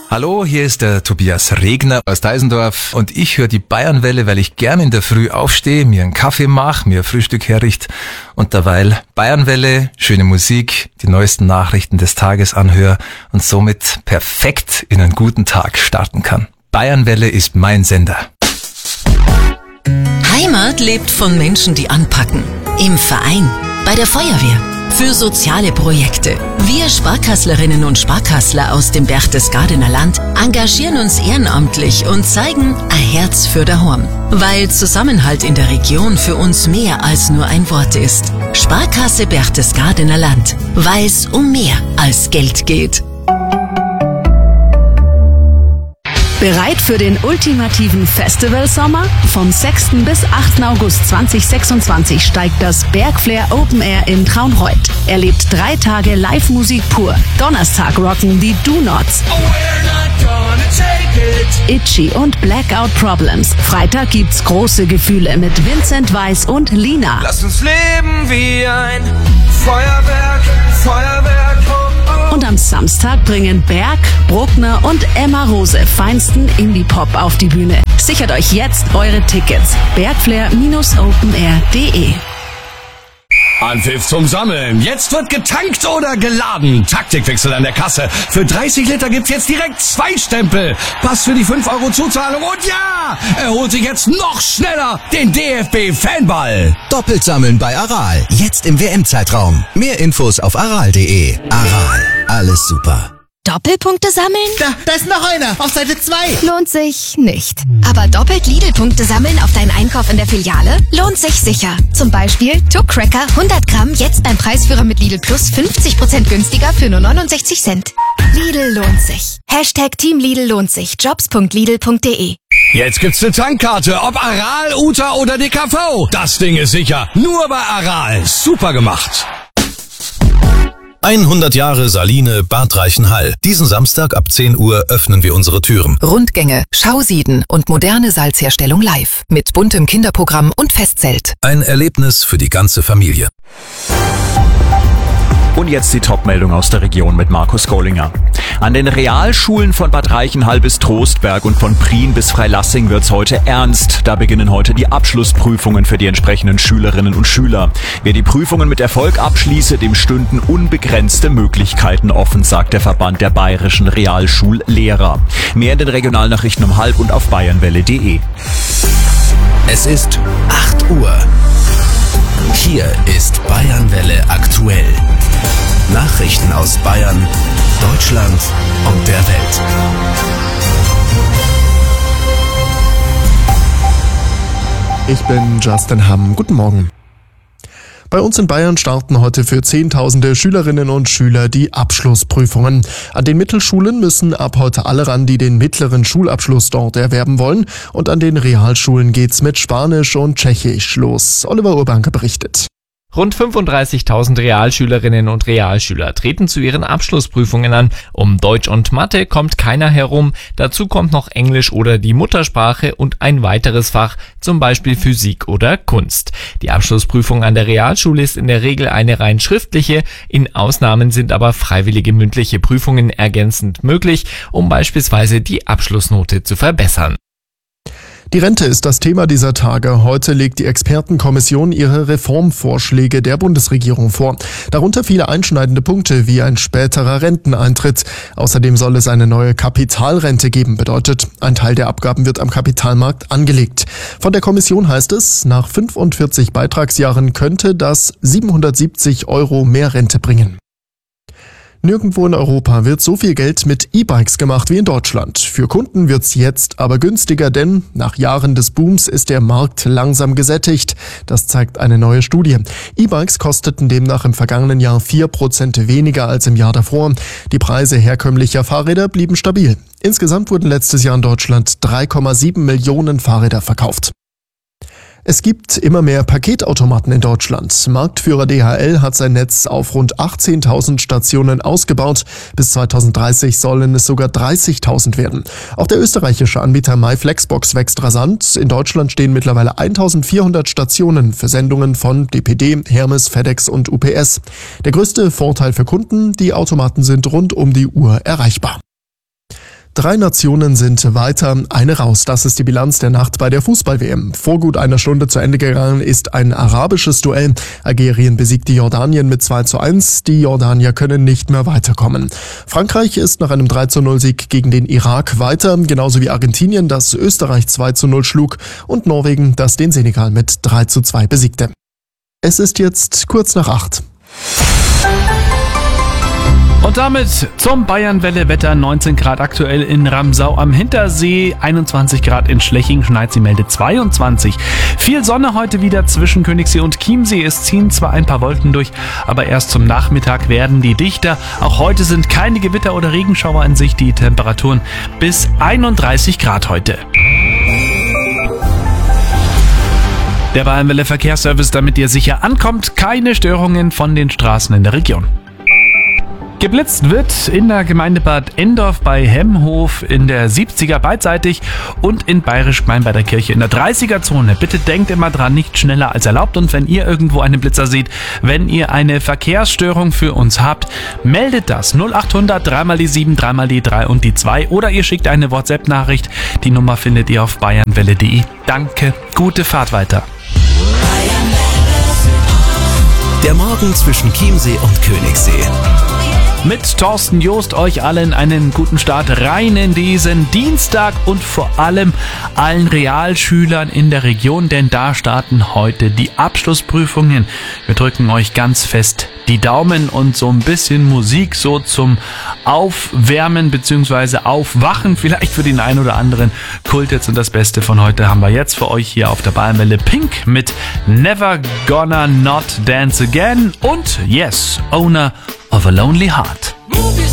Hallo, hier ist der Tobias Regner aus Deisendorf und ich höre die Bayernwelle, weil ich gern in der Früh aufstehe, mir einen Kaffee mache, mir Frühstück herrichte und derweil Bayernwelle, schöne Musik, die neuesten Nachrichten des Tages anhöre und somit perfekt in einen guten Tag starten kann. Bayernwelle ist mein Sender. Heimat lebt von Menschen, die anpacken. Im Verein, bei der Feuerwehr, für soziale Projekte. Wir Sparkasslerinnen und Sparkassler aus dem Berchtesgadener Land engagieren uns ehrenamtlich und zeigen ein Herz für daheim. Weil Zusammenhalt in der Region für uns mehr als nur ein Wort ist. Sparkasse Berchtesgadener Land, weil es um mehr als Geld geht. Bereit für den ultimativen Festivalsommer? Vom 6. bis 8. August 2026 steigt das Bergflair Open Air in Traunreut. Erlebt 3 Tage Live-Musik pur. Donnerstag rocken die Do-Nots, Itchy und Blackout Problems. Freitag gibt's große Gefühle mit Vincent Weiss und Lina. Lass uns leben wie ein Feuerwerk, Feuerwerk. Und am Samstag bringen Berg, Bruckner und Emma Rose feinsten Indie-Pop auf die Bühne. Sichert euch jetzt eure Tickets. Bergflair-openair.de. Anpfiff zum Sammeln. Jetzt wird getankt oder geladen. Taktikwechsel an der Kasse. Für 30 Liter gibt's jetzt direkt 2 Stempel. Pass für die 5 € Zuzahlung. Und ja, er holt sich jetzt noch schneller den DFB-Fanball. Doppelt sammeln bei Aral. Jetzt im WM-Zeitraum. Mehr Infos auf aral.de. Aral. Alles super. Doppelpunkte sammeln? Da ist noch einer, auf Seite 2. Lohnt sich nicht. Aber doppelt Lidl-Punkte sammeln auf deinen Einkauf in der Filiale lohnt sich sicher. Zum Beispiel Tuck Cracker 100 Gramm jetzt beim Preisführer mit Lidl Plus 50% günstiger für nur 69 Cent. Lidl lohnt sich. Hashtag Team Lidl lohnt sich. Jobs.lidl.de. Jetzt gibt's eine Tankkarte, ob Aral, Uta oder DKV. Das Ding ist sicher. Nur bei Aral. Super gemacht. 100 Jahre Saline Bad Reichenhall. Diesen Samstag ab 10 Uhr öffnen wir unsere Türen. Rundgänge, Schausieden und moderne Salzherstellung live. Mit buntem Kinderprogramm und Festzelt. Ein Erlebnis für die ganze Familie. Und jetzt die Top-Meldung aus der Region mit Markus Gollinger. An den Realschulen von Bad Reichenhall bis Trostberg und von Prien bis Freilassing wird's heute ernst. Da beginnen heute die Abschlussprüfungen für die entsprechenden Schülerinnen und Schüler. Wer die Prüfungen mit Erfolg abschließe, dem stünden unbegrenzte Möglichkeiten offen, sagt der Verband der bayerischen Realschullehrer. Mehr in den Regionalnachrichten um 12:30 und auf bayernwelle.de. Es ist 8 Uhr. Hier ist Bayernwelle aktuell. Nachrichten aus Bayern, Deutschland und der Welt. Ich bin Justin Hamm. Guten Morgen. Bei uns in Bayern starten heute für Zehntausende Schülerinnen und Schüler die Abschlussprüfungen. An den Mittelschulen müssen ab heute alle ran, die den mittleren Schulabschluss dort erwerben wollen. Und an den Realschulen geht's mit Spanisch und Tschechisch los. Oliver Urbanke berichtet. Rund 35.000 Realschülerinnen und Realschüler treten zu ihren Abschlussprüfungen an. Um Deutsch und Mathe kommt keiner herum. Dazu kommt noch Englisch oder die Muttersprache und ein weiteres Fach, zum Beispiel Physik oder Kunst. Die Abschlussprüfung an der Realschule ist in der Regel eine rein schriftliche. In Ausnahmen sind aber freiwillige mündliche Prüfungen ergänzend möglich, um beispielsweise die Abschlussnote zu verbessern. Die Rente ist das Thema dieser Tage. Heute legt die Expertenkommission ihre Reformvorschläge der Bundesregierung vor. Darunter viele einschneidende Punkte wie ein späterer Renteneintritt. Außerdem soll es eine neue Kapitalrente geben, bedeutet, ein Teil der Abgaben wird am Kapitalmarkt angelegt. Von der Kommission heißt es, nach 45 Beitragsjahren könnte das 770 € mehr Rente bringen. Nirgendwo in Europa wird so viel Geld mit E-Bikes gemacht wie in Deutschland. Für Kunden wird's jetzt aber günstiger, denn nach Jahren des Booms ist der Markt langsam gesättigt. Das zeigt eine neue Studie. E-Bikes kosteten demnach im vergangenen Jahr 4% weniger als im Jahr davor. Die Preise herkömmlicher Fahrräder blieben stabil. Insgesamt wurden letztes Jahr in Deutschland 3,7 Millionen Fahrräder verkauft. Es gibt immer mehr Paketautomaten in Deutschland. Marktführer DHL hat sein Netz auf rund 18.000 Stationen ausgebaut. Bis 2030 sollen es sogar 30.000 werden. Auch der österreichische Anbieter MyFlexbox wächst rasant. In Deutschland stehen mittlerweile 1.400 Stationen für Sendungen von DPD, Hermes, FedEx und UPS. Der größte Vorteil für Kunden, die Automaten sind rund um die Uhr erreichbar. 3 Nationen sind weiter, eine raus. Das ist die Bilanz der Nacht bei der Fußball-WM. Vor gut einer Stunde zu Ende gegangen ist ein arabisches Duell. Algerien besiegte Jordanien mit 2:1. Die Jordanier können nicht mehr weiterkommen. Frankreich ist nach einem 3:0-Sieg gegen den Irak weiter, genauso wie Argentinien, das Österreich 2:0 schlug, und Norwegen, das den Senegal mit 3:2 besiegte. Es ist jetzt kurz nach 8. Und damit zum Bayernwelle-Wetter. 19 Grad aktuell in Ramsau am Hintersee, 21 Grad in Schleching, Schneidsi meldet 22. Viel Sonne heute wieder zwischen Königssee und Chiemsee. Es ziehen zwar ein paar Wolken durch, aber erst zum Nachmittag werden die dichter. Auch heute sind keine Gewitter oder Regenschauer in Sicht. Die Temperaturen bis 31 Grad heute. Der Bayernwelle Verkehrsservice, damit ihr sicher ankommt. Keine Störungen von den Straßen in der Region. Geblitzt wird in der Gemeinde Bad Endorf bei Hemhof in der 70er beidseitig und in Bayerisch-Gmein bei der Kirche in der 30er-Zone. Bitte denkt immer dran, nicht schneller als erlaubt, und wenn ihr irgendwo einen Blitzer seht, wenn ihr eine Verkehrsstörung für uns habt, meldet das 0800 3 die 7, 3 die 3 und die 2 oder ihr schickt eine WhatsApp-Nachricht. Die Nummer findet ihr auf bayernwelle.de. Danke, gute Fahrt weiter. Der Morgen zwischen Chiemsee und Königssee. Mit Thorsten Joost euch allen einen guten Start rein in diesen Dienstag und vor allem allen Realschülern in der Region, denn da starten heute die Abschlussprüfungen. Wir drücken euch ganz fest die Daumen und so ein bisschen Musik so zum Aufwärmen bzw. Aufwachen, vielleicht für den einen oder anderen Kultits, und das Beste von heute haben wir jetzt für euch hier auf der Bayernwelle. Pink mit Never Gonna Not Dance Again und Yes, Owner of a Lonely Heart.